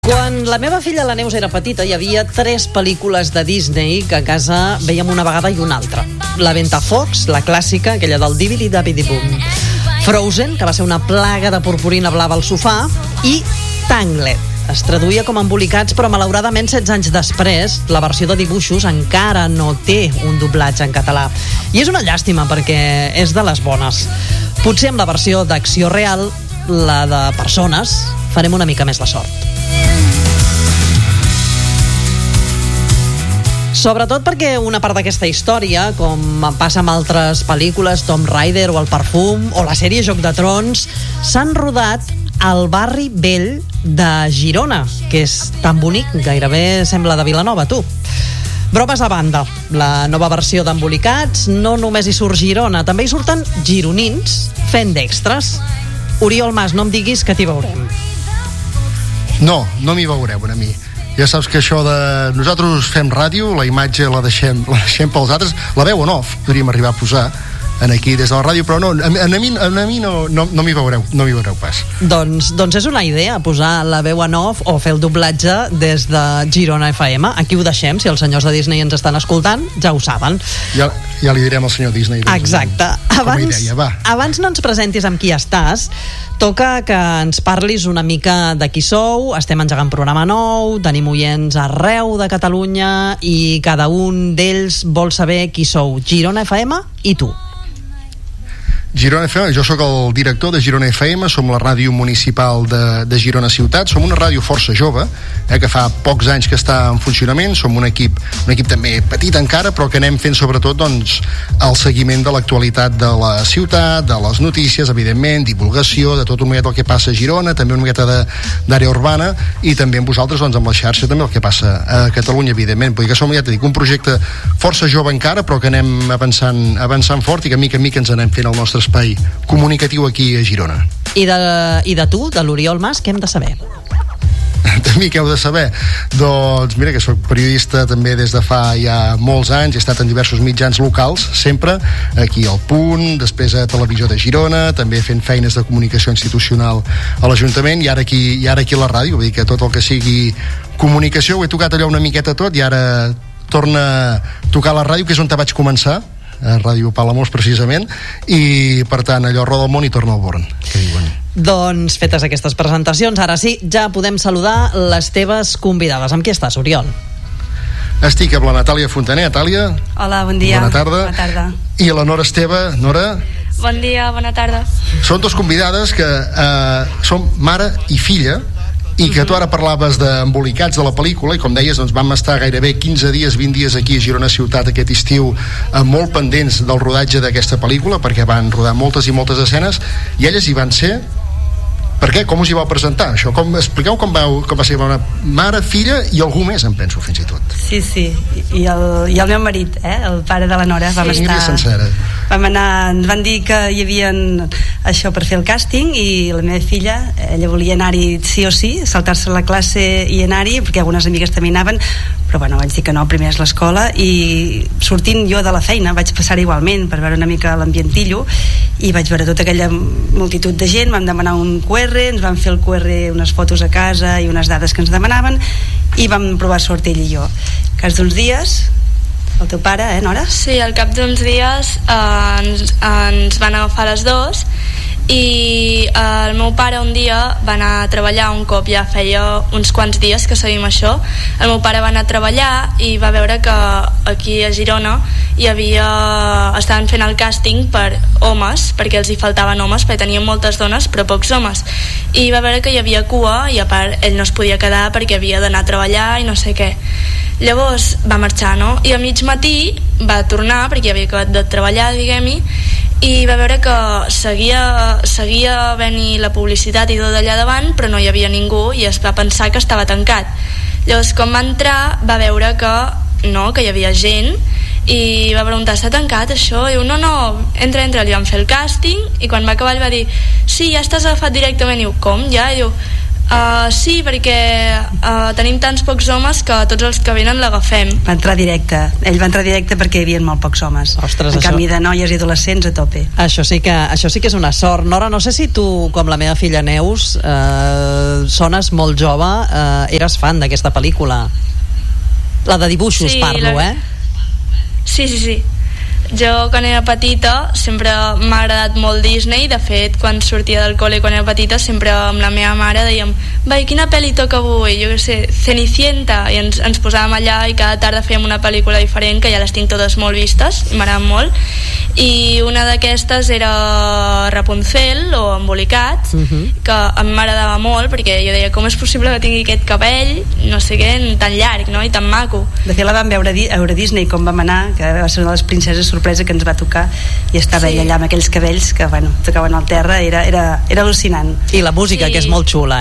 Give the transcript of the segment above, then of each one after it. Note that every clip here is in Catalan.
Quan la meva filla, la Neus, era petita, hi havia 3 pel·lícules de Disney que a casa veiem una vegada i una altra. La Ventafocs, la clàssica, aquella del Dibidi-Dabidi-Bum. Frozen, que va ser una plaga de purpurina blava al sofà. I Tangled. Es traduïa com Embolicats, però malauradament 16 anys després la versió de dibuixos encara no té un doblatge en català. I és una llàstima perquè és de les bones. Potser amb la versió d'acció real, la de persones, farem una mica més la sort. Sobretot perquè una part d'aquesta història, com passa amb altres pel·lícules, Tomb Raider o El Perfum o la sèrie Joc de Trons, s'han rodat al barri vell de Girona, que és tan bonic, gairebé sembla de Vilanova, tu. Bromes a banda, la nova versió d'Embolicats no només hi surt Girona, també hi surten gironins fent d'extres. Oriol Mas, no em diguis que t'hi veurem. No m'hi veureu, a mi. Ja saps que això de... Nosaltres fem ràdio, la imatge la deixem pels altres, la veu en off podríem arribar a posar aquí des de la ràdio, però no, a mi no m'hi veureu pas. Doncs és una idea, posar la veu en off o fer el doblatge des de Girona FM. Aquí ho deixem, si els senyors de Disney ens estan escoltant, ja ho saben. Ja li direm al senyor Disney. Exacte. Abans no ens presentis amb qui estàs, toca que ens parlis una mica de qui sou. Estem engegant programa nou, tenim oients arreu de Catalunya i cada un d'ells vol saber qui sou. Girona FM i tu. Girona FM, jo sóc el director de Girona FM, som la ràdio municipal de Girona Ciutat, som una ràdio força jove, que fa pocs anys que està en funcionament, som un equip també petit encara, però que anem fent sobretot doncs, el seguiment de l'actualitat de la ciutat, de les notícies, evidentment, divulgació, de tot una miqueta el que passa a Girona, també una miqueta d'àrea urbana, i també amb vosaltres, doncs, amb la xarxa, també el que passa a Catalunya, evidentment. Vull dir que som, ja t'he dit, un projecte força jove encara, però que anem avançant fort i que mica en mica ens anem fent el nostre espai comunicatiu aquí a Girona. I de tu, de l'Oriol Mas, què hem de saber? De mi què heu de saber? Doncs mira que soc periodista també des de fa ja molts anys, he estat en diversos mitjans locals, sempre aquí al Punt, després a Televisió de Girona, també fent feines de comunicació institucional a l'Ajuntament i ara aquí a la ràdio, vull dir que tot el que sigui comunicació ho he tocat allò una miqueta tot i ara torna a tocar la ràdio, que és on te vaig començar, a Ràdio Palamós precisament, i per tant allò roda el món i torna al Born, que diuen. Doncs fetes aquestes presentacions, ara sí, ja podem saludar les teves convidades. Amb qui estàs, Oriol? Estic amb la Natàlia Fontaner. Natàlia, hola, bon dia. Bona tarda. Bona tarda. I la Nora Esteve. Nora, bon dia, bona tarda. Són dos convidades que són mare i filla, i que tu ara parlaves d'Embolicats de la pel·lícula, i com deies, doncs vam estar gairebé 15 dies, 20 dies aquí a Girona Ciutat aquest estiu, molt pendents del rodatge d'aquesta pel·lícula, perquè van rodar moltes i moltes escenes, i elles hi van ser. Per què? Com us hi vau presentar, això? Expliqueu com va ser una mare, filla i algú més, em penso, fins i tot. Sí, i el meu marit, el pare de la Nora, vam estar... sencera. Vam anar, ens van dir que hi havia això per fer el càsting, i la meva filla, ella volia anar-hi sí o sí, saltar-se la classe i anar-hi, perquè algunes amigues també anaven, però bueno, vaig dir que no, primer és l'escola, i sortint jo de la feina vaig passar igualment per veure una mica l'ambientillo, i vaig veure tota aquella multitud de gent, vam demanar un QR, ens van fer el QR, unes fotos a casa i unes dades que ens demanaven, i vam provar sort ell i jo. Al cap d'uns dies, el teu pare, Nora? Sí, al cap d'uns dies ens van agafar les dues, i el meu pare un dia va anar a treballar, un cop ja feia uns quants dies que sabíem això. El meu pare va anar a treballar i va veure que aquí a Girona estaven fent el càsting per homes, perquè els hi faltaven homes, perquè tenien moltes dones però pocs homes, i va veure que hi havia cua, i a part ell no es podia quedar perquè havia d'anar a treballar i no sé què. Llavors va marxar, no? I a mig matí va tornar perquè havia acabat de treballar, diguem-hi, i va veure que seguia venir la publicitat i tot allà davant, però no hi havia ningú, i es va pensar que estava tancat. Llavors, quan va entrar, va veure que no, que hi havia gent, i va preguntar, està tancat això? I diu, no, entra, li van fer el càsting, i quan va acabar li va dir, sí, ja estàs agafat directament. I diu, com? Ja? I diu, Sí, perquè tenim tants pocs homes que tots els que venen l'agafem. Va entrar directe. Ell va entrar directe perquè hi havia molt pocs homes. Ostres, en canvi de noies i adolescents a tope. Això sí que és una sort. Nora, no sé si tu, com la meva filla Neus, sones molt jove, eres fan d'aquesta pel·lícula. La de dibuixos, sí, parlo, Sí. Jo, quan era petita, sempre m'ha agradat molt Disney. De fet, quan sortia del col·le, quan era petita, sempre amb la meva mare dèiem: vai, quina pel·li toca avui? Jo què sé, Cenicienta. I ens posàvem allà i cada tarda fèiem una pel·lícula diferent, que ja les tinc totes molt vistes i m'agraden molt. I una d'aquestes era Rapunzel, o Embolicat, que a mi m'agradava molt, perquè jo deia: com és possible que tingui aquest cabell, no sé què, tan llarg, no?, i tan maco. De fet, la vam veure a Disney quan vam anar, que va ser una de les princeses sorpresa que ens va tocar, i estava ella allà amb aquells cabells que, bueno, tocaven al terra. Era al·lucinant. I la música, que és molt xula,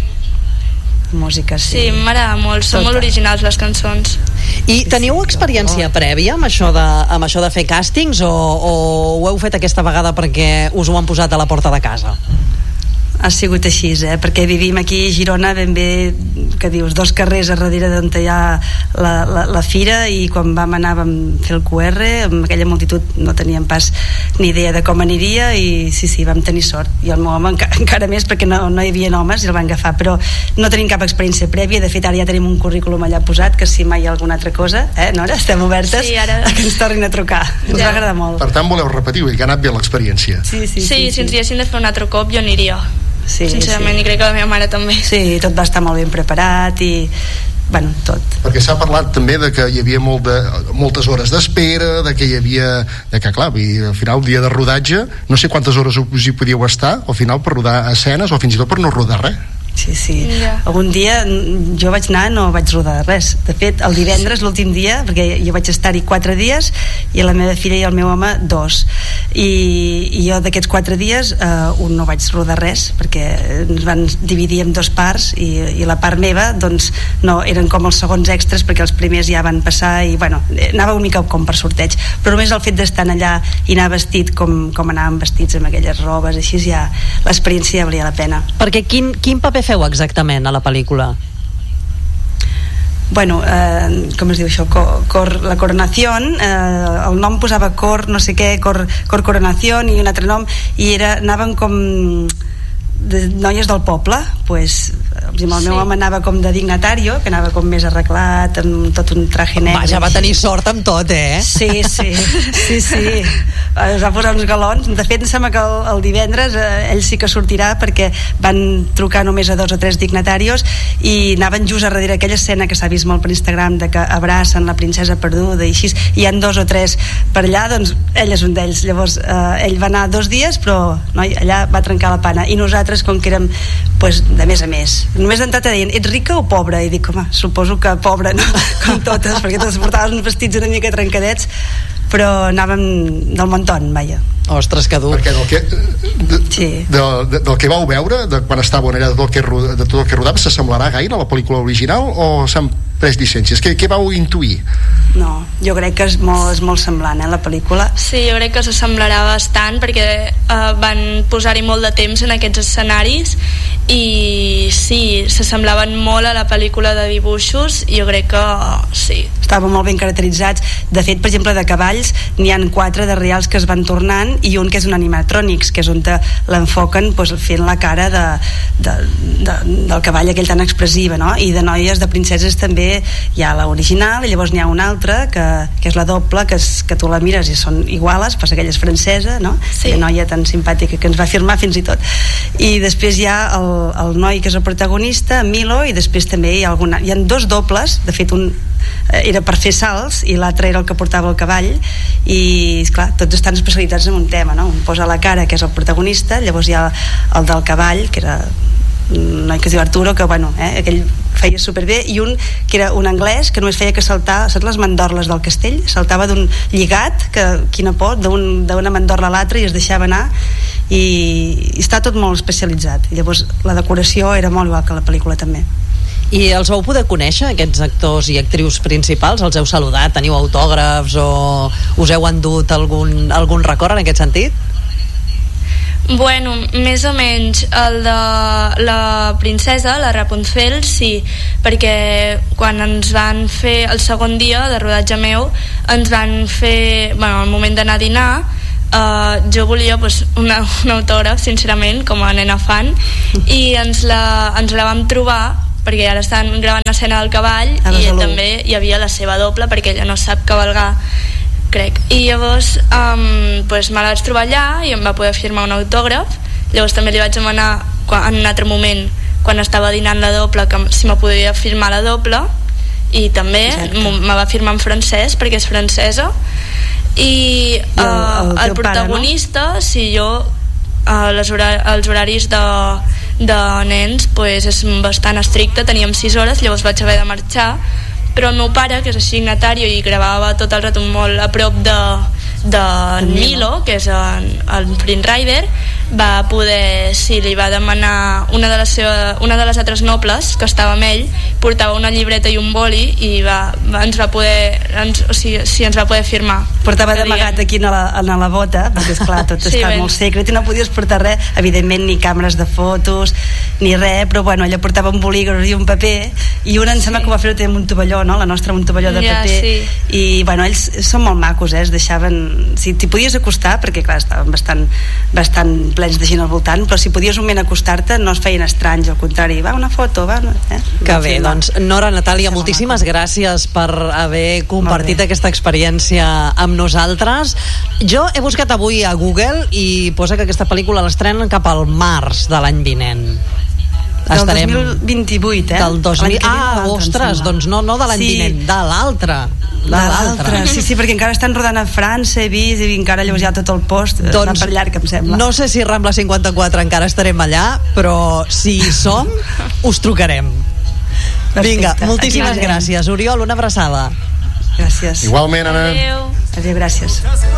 Música, sí. Sí, m'agrada molt, són molt originals les cançons. I teniu experiència prèvia amb això de fer càstings, o ho heu fet aquesta vegada perquè us ho han posat a la porta de casa? Ha sigut així, perquè vivim aquí a Girona, ben bé, que dius, 2 carrers a darrere d'on hi ha la fira, i quan vam anar vam fer el QR, amb aquella multitud no teníem pas ni idea de com aniria, i sí, vam tenir sort. I el meu home encara més, perquè no hi havia homes i el van agafar, però no tenim cap experiència prèvia. De fet, ara ja tenim un currículum allà posat, que si mai hi ha alguna altra cosa, Nora, estem obertes a que ens tornin a trucar. Ens va agradar molt. Per tant, voleu repetir, que ha anat bé l'experiència. Sí, si ens diessin de fer un altre cop, jo aniria. Sí, sincerament, i crec que la meva mare també. Sí, tot va estar molt ben preparat i, bueno, tot. Perquè s'ha parlat també de que hi havia moltes hores d'espera, de que clar, al final el dia de rodatge, no sé quantes hores us hi podíeu estar al final per rodar escenes, o fins i tot per no rodar res. Sí. Algun dia jo vaig anar, no vaig rodar res. De fet, el divendres, l'últim dia, perquè jo vaig estar-hi 4 dies i la meva filla i el meu home 2, i jo d'aquests 4 dies un no vaig rodar res, perquè ens van dividir en 2 parts, i la part meva, doncs, no, eren com els segons extras, perquè els primers ja van passar, i bueno, anava una mica com per sorteig, però només el fet d'estar allà i anar vestit com anàvem vestits, amb aquelles robes així, ja l'experiència ja valia la pena. Perquè quin paper feu exactament a la pel·lícula? Bueno, com es diu això? La Coronación, el nom posava Cor no sé què, Cor Coronación, i un altre nom, i anaven com de noies del poble, pues, el meu home anava com de dignatario, que anava com més arreglat, amb tot un traje negre. Vaja, va tenir sort amb tot, Sí. Es va posar uns galons. De fet, em sembla que el divendres ell sí que sortirà, perquè van trucar només a 2 o 3 dignatarios i anaven just a darrere aquella escena que s'ha vist molt per Instagram, de que abracen la princesa perduda i així, i hi ha 2 o 3 per allà, doncs ell és un d'ells. Llavors ell va anar 2 dies, però allà va trencar la pana, i nosaltres, com que érem de més a més, només d'entrada deien: ets rica o pobra? I dic: home, suposo que pobra, no? Com totes, perquè totes portaven uns vestits una mica trencadets, però anàvem del montón, vaja. Ostres, que dur. Perquè del que vau veure, de quan estàveu allà, de tot el que rodava, s'assemblarà gaire a la pel·lícula original, o s'han pres llicències? Què vau intuir? No, jo crec que és molt semblant, la pel·lícula. Sí, jo crec que s'assemblarà bastant, perquè van posar-hi molt de temps en aquests escenaris, i sí, s'assemblaven molt a la pel·lícula de dibuixos, i jo crec que sí. Estaven molt ben caracteritzats. De fet, per exemple, de cavalls n'hi han 4 de reals que es van tornant, i un que és un animatrònics, que és on l'enfoquen fent la cara del cavall aquell tan expressiva, no? I de noies, de princeses, també hi ha l'original, i llavors n'hi ha una altra que és la doble, que tu la mires i són iguales, passa aquella és francesa, no? Sí. Aquella noia tan simpàtica que ens va firmar fins i tot. I després hi ha el noi que és el protagonista, Milo, i després també hi ha 2 dobles. De fet, un era per fer salts i l'altre era el que portava el cavall, i esclar, tots estan especialitzats en un tema, no? Un posa la cara, que és el protagonista, llavors hi ha el del cavall, que era un noi que es diu Arturo, que bueno, aquell feia superbé, i un que era un anglès que només feia que saltar, saps les mandorles del castell? Saltava d'un lligat, que quina por, d'una mandorla a l'altra, i es deixava anar, i està tot molt especialitzat. I llavors la decoració era molt igual que la pel·lícula també. I els vau poder conèixer, aquests actors i actrius principals? Els heu saludat? Teniu autògrafs o us heu endut algun record en aquest sentit? Bueno, més o menys el de la princesa, la Rapunzel, sí, perquè quan ens van fer el segon dia de rodatge meu, ens van fer, bueno, al moment d'anar a dinar, jo volia un autògraf, sincerament, com a nena fan, i ens la vam trobar perquè ara estan gravant escena del cavall i també hi havia la seva doble perquè ella no sap cavalgar, crec, i llavors me la vaig trobar allà i em va poder firmar un autògraf. Llavors també li vaig demanar en un altre moment, quan estava dinant la doble, que si me podia firmar la doble, i també me va firmar en francès perquè és francesa. I el protagonista, pare, no? Si jo els horaris de nens és bastant estricte, teníem 6 hores, llavors vaig haver de marxar, però el meu pare, que és signatari i gravava tot el rato molt a prop de Milo, que és el Prince Rider, va poder, li va demanar una de les altres nobles que estava amb ell, portava una llibreta i un boli i ens va poder firmar. Portava d'amagat aquí a la bota, perquè esclar, tot està molt secret i no podies portar res, evidentment ni càmeres de fotos ni res, però bueno, ella portava un bolígraf i un paper, i una em sembla que ho va fer amb un tovalló, no? La nostra amb un tovalló de paper, i bueno, ells són molt macos, es deixaven, si t'hi podies acostar, perquè clar, estaven bastant plens de gent al voltant, però si podies un moment acostar-te no es feien estranys, al contrari, va una foto, va, que bé, doncs Nora, Natàlia, moltíssimes gràcies per haver compartit aquesta experiència amb nosaltres. Jo he buscat avui a Google i posa que aquesta pel·lícula l'estrenen cap al març de l'any vinent. Del 2028, Del 2000... ostres, doncs no de l'any vinent, de l'altre. Sí, perquè encara estan rodant a França, he vist, i encara llavors hi ha tot el post, doncs, per llarg, em sembla. No sé si Rambla 54 encara estarem allà, però si hi som, us trucarem. Vinga, moltíssimes gràcies. Oriol, una abraçada. Gràcies. Igualment, Anna. Adéu, gràcies.